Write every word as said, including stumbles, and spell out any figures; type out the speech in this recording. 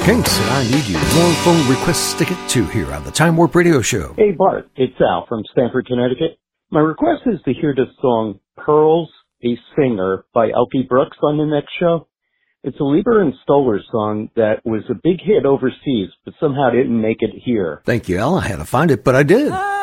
Kinks and I Need You. Long phone requests to get to here on the Time Warp Radio Show. Hey, Bart. It's Al from Stamford, Connecticut. My request is to hear the song Pearls, a Singer by Elkie Brooks on the next show. It's a Lieber and Stoller song that was a big hit overseas, but somehow didn't make it here. Thank you, Al. I had to find it, but I did.